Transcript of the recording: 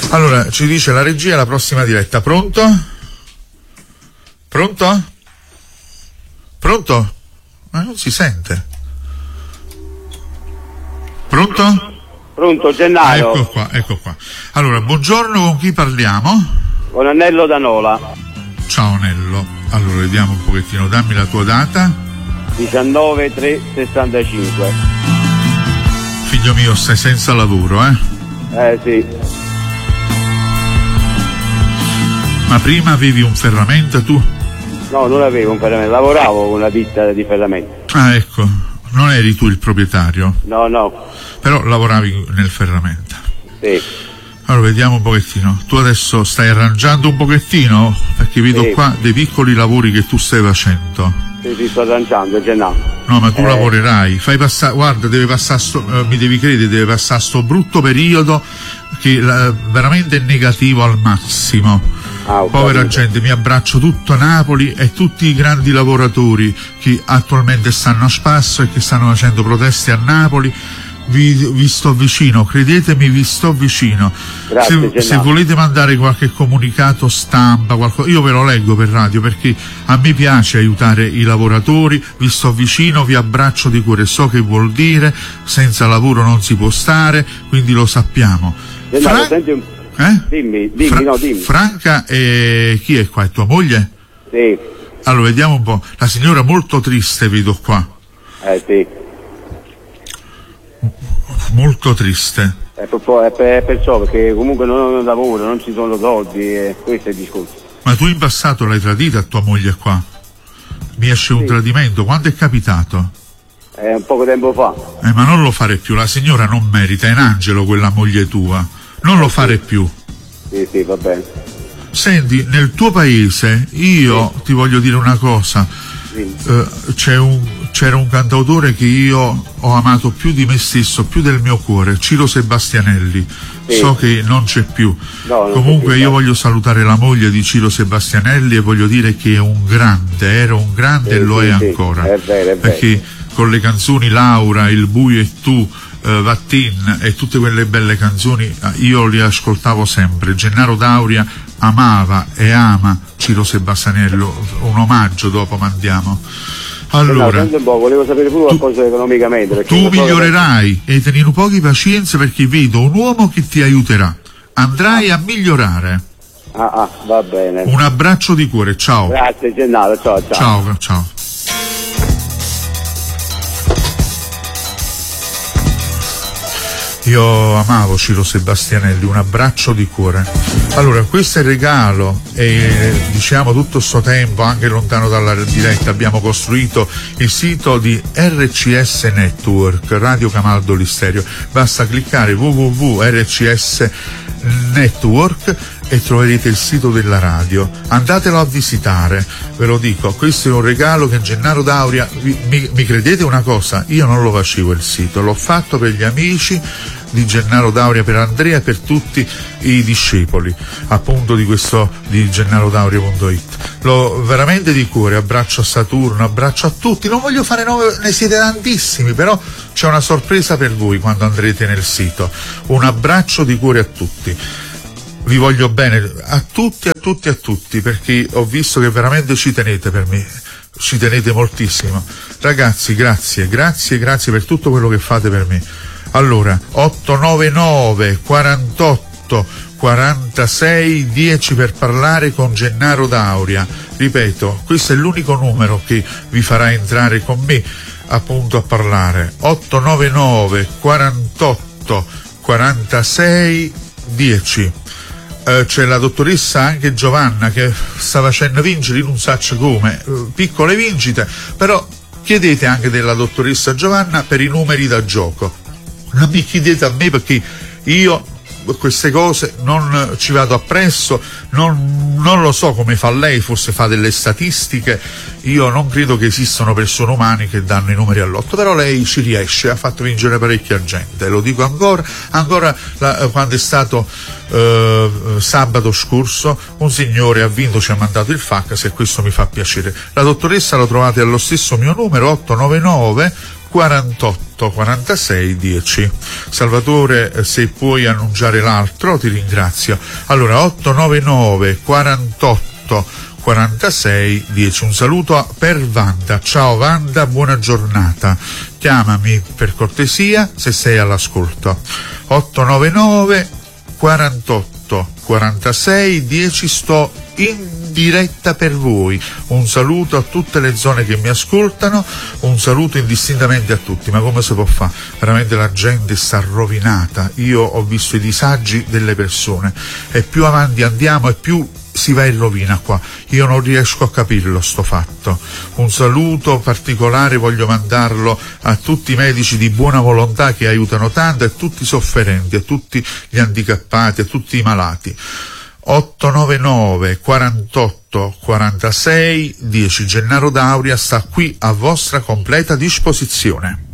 Allora, ci dice la regia la prossima diretta. Pronto? Pronto? Pronto? Ma non si sente. Pronto? Pronto, Gennaro. Ecco qua. Allora, buongiorno, con chi parliamo? Con Annello da Nola. Ciao Nello. Allora, vediamo un pochettino, dammi la tua data. 19/3/65. Figlio mio, stai senza lavoro, eh? Sì. Ma prima avevi un ferramenta tu? No, non avevo un ferramenta, lavoravo con una ditta di ferramenta. Ah, ecco, non eri tu il proprietario? No. Però lavoravi nel ferramenta. Sì. Allora, vediamo un pochettino. Tu adesso stai arrangiando un pochettino? Perché vedo qua dei piccoli lavori che tu stai facendo. Sì, sto arrangiando, Gennaro. No, ma tu lavorerai. Fai passare, guarda, deve passare mi devi credere, deve passare sto brutto periodo che veramente è negativo al massimo. Povera gente, mi abbraccio tutto Napoli e tutti i grandi lavoratori che attualmente stanno a spasso e che stanno facendo proteste a Napoli. Vi sto vicino, credetemi, vi sto vicino. Grazie, se volete mandare qualche comunicato stampa, io ve lo leggo per radio, perché a me piace aiutare i lavoratori. Vi sto vicino, vi abbraccio di cuore, so che vuol dire, senza lavoro non si può stare, quindi lo sappiamo. Dimmi. Franca, chi è qua? È tua moglie? Sì. Allora, vediamo un po'. La signora molto triste, vedo qua. Sì. Molto triste. È perciò, perché comunque non ho lavoro, non ci sono soldi, questo è il discorso. Ma tu in passato l'hai tradita tua moglie qua? Mi esce un tradimento, quando è capitato? Un poco tempo fa. Ma non lo fare più, la signora non merita, è un angelo quella moglie tua. Non lo fare più. Sì, va bene. Senti, nel tuo paese, io ti voglio dire una cosa. C'era un cantautore che io ho amato più di me stesso, più del mio cuore, Ciro Sebastianelli. So che non c'è più. Comunque io voglio salutare la moglie di Ciro Sebastianelli e voglio dire che è un grande, era un grande e lo è ancora. È vero. Perché con le canzoni Laura, Il buio e tu, Vattin e tutte quelle belle canzoni io li ascoltavo sempre. Gennaro Dauria amava e ama Ciro Sebastianelli, un omaggio dopo mandiamo. Allora, volevo sapere pure qualcosa economicamente. Tu migliorerai e tieni un po' di pazienza, perché vedo un uomo che ti aiuterà. Andrai a migliorare. Va bene. Un abbraccio di cuore, ciao. Grazie Gennaro, ciao. Io amavo Ciro Sebastianelli, un abbraccio di cuore. Allora, questo è il regalo e diciamo tutto sto tempo, anche lontano dalla diretta, abbiamo costruito il sito di RCS Network, Radio Camaldo Listerio. Basta cliccare www.rcs Network e troverete il sito della radio. Andatelo a visitare, ve lo dico, questo è un regalo che Gennaro Dauria, mi credete una cosa, io non lo facevo il sito, l'ho fatto per gli amici di Gennaro Dauria, per Andrea e per tutti i discepoli appunto di GennaroDauria.it. Veramente di cuore abbraccio a Saturno, abbraccio a tutti, non voglio fare nome, ne siete tantissimi, però c'è una sorpresa per voi quando andrete nel sito. Un abbraccio di cuore a tutti, vi voglio bene a tutti, perché ho visto che veramente ci tenete per me, ci tenete moltissimo ragazzi. Grazie per tutto quello che fate per me. Allora, 899 48 46 10 per parlare con Gennaro Dauria. Ripeto, questo è l'unico numero che vi farà entrare con me appunto a parlare. 899 48 46 10. C'è la dottoressa anche Giovanna che sta facendo vincere, non so come, piccole vincite, però chiedete anche della dottoressa Giovanna per i numeri da gioco. Non mi chiedete a me, perché io queste cose non ci vado appresso, non lo so come fa lei, forse fa delle statistiche, io non credo che esistano persone umane che danno i numeri all'otto, però lei ci riesce, ha fatto vincere parecchia gente, lo dico ancora quando è stato sabato scorso un signore ha vinto, ci ha mandato il fax e questo mi fa piacere. La dottoressa lo trovate allo stesso mio numero 899 48 46 10. Salvatore, se puoi annunciare l'altro ti ringrazio. Allora 899 48 46 10. Un saluto per Wanda. Ciao Wanda, buona giornata. Chiamami per cortesia se sei all'ascolto. 899 48 46 10. Sto in diretta per voi. Un saluto a tutte le zone che mi ascoltano, un saluto indistintamente a tutti. Ma come si può fare? Veramente la gente sta rovinata. Io ho visto i disagi delle persone e più avanti andiamo e più si va in rovina qua. Io non riesco a capirlo sto fatto. Un saluto particolare voglio mandarlo a tutti i medici di buona volontà che aiutano tanto, a tutti i sofferenti, a tutti gli handicappati, a tutti i malati. 899 48 46 10. Gennaro Dauria sta qui a vostra completa disposizione.